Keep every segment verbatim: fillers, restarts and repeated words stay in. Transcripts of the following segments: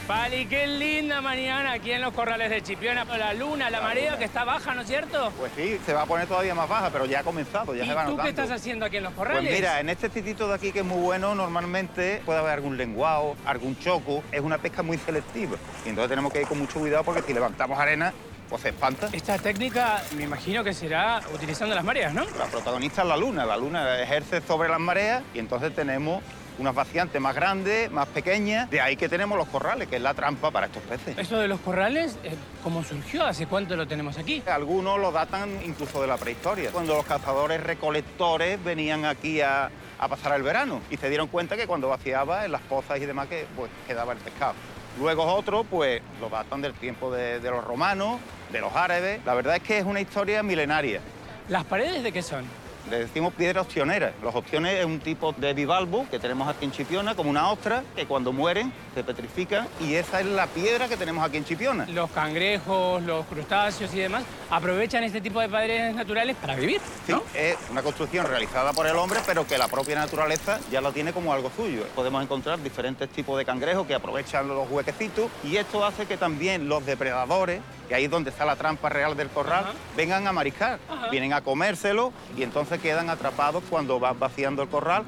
Pali, qué linda mañana aquí en los corrales de Chipiona. La luna, la, la marea luna. Que está baja, ¿no es cierto? Pues sí, se va a poner todavía más baja, pero ya ha comenzado, ya ¿Y se va tú notando. qué estás haciendo aquí en los corrales? Pues mira, en este sitio de aquí que es muy bueno, normalmente puede haber algún lenguado, algún choco. Es una pesca muy selectiva. Y entonces tenemos que ir con mucho cuidado porque si levantamos arena, pues se espanta. Esta técnica me imagino que será utilizando las mareas, ¿no? La protagonista es la luna. La luna ejerce sobre las mareas y entonces tenemos unas vaciantes más grandes, más pequeñas. De ahí que tenemos los corrales, que es la trampa para estos peces. Esto de los corrales, ¿cómo surgió? ¿Hace cuánto lo tenemos aquí? Algunos lo datan incluso de la prehistoria, cuando los cazadores recolectores venían aquí a, a pasar el verano y se dieron cuenta que cuando vaciaba en las pozas y demás que pues, quedaba el pescado. Luego otros, pues, lo datan del tiempo de, de los romanos, de los árabes. La verdad es que es una historia milenaria. ¿Las paredes de qué son? Le decimos piedras ostioneras. Los ostiones es un tipo de bivalvo que tenemos aquí en Chipiona, como una ostra, que cuando mueren se petrifican y esa es la piedra que tenemos aquí en Chipiona. Los cangrejos, los crustáceos y demás aprovechan este tipo de paredes naturales para vivir, ¿no? Sí, es una construcción realizada por el hombre, pero que la propia naturaleza ya la tiene como algo suyo. Podemos encontrar diferentes tipos de cangrejos que aprovechan los huequecitos y esto hace que también los depredadores, que ahí es donde está la trampa real del corral, Ajá. vengan a mariscar, Ajá. vienen a comérselo y entonces quedan atrapados cuando vas vaciando el corral.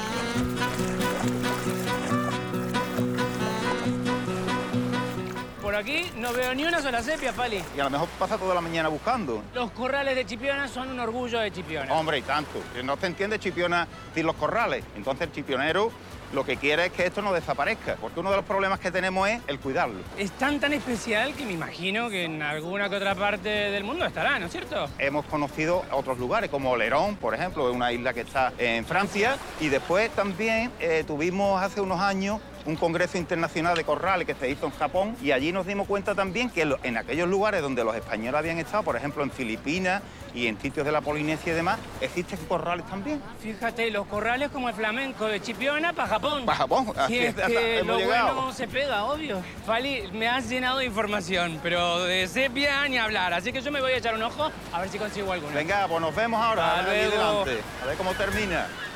Por aquí no veo ni una sola sepia, Pali. Y a lo mejor pasa toda la mañana buscando. Los corrales de Chipiona son un orgullo de Chipiona. Hombre, y tanto. No se entiende Chipiona sin los corrales. Entonces el chipionero lo que quiere es que esto no desaparezca, porque uno de los problemas que tenemos es el cuidarlo. Es tan tan especial que me imagino que en alguna que otra parte del mundo estará, ¿no es cierto? Hemos conocido otros lugares, como Olerón, por ejemplo, es una isla que está en Francia, y después también eh, tuvimos hace unos años un congreso internacional de corrales que se hizo en Japón y allí nos dimos cuenta también que en aquellos lugares donde los españoles habían estado, por ejemplo en Filipinas y en sitios de la Polinesia y demás, existen corrales también. Fíjate, los corrales como el flamenco de Chipiona para Japón. Para Japón, así es que lo bueno se pega, obvio. Fali, me has llenado de información, pero de sepia ni hablar, así que yo me voy a echar un ojo a ver si consigo alguna. Venga, pues nos vemos ahora. Hasta luego. Adelante. A ver cómo termina.